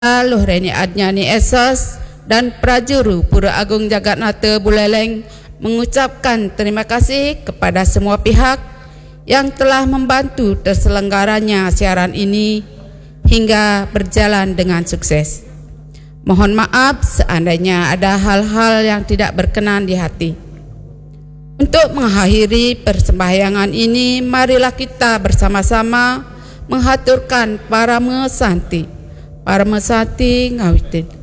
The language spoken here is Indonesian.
Luh Reni Adnyani Esos dan Prajuru Pura Agung Jagatnata Buleleng mengucapkan terima kasih kepada semua pihak yang telah membantu terselenggaranya siaran ini hingga berjalan dengan sukses. Mohon maaf seandainya ada hal-hal yang tidak berkenan di hati. Untuk mengakhiri persembahyangan ini, marilah kita bersama-sama menghaturkan para mesanti ngawitin.